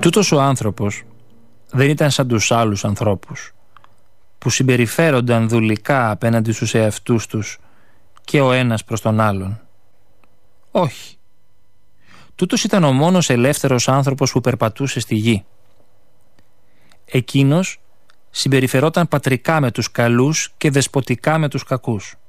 Τούτος ο άνθρωπος δεν ήταν σαν τους άλλους ανθρώπους που συμπεριφέρονταν δουλικά απέναντι στους εαυτούς τους και ο ένας προς τον άλλον. Όχι. Τούτος ήταν ο μόνος ελεύθερος άνθρωπος που περπατούσε στη γη. Εκείνος συμπεριφερόταν πατρικά με τους καλούς και δεσποτικά με τους κακούς.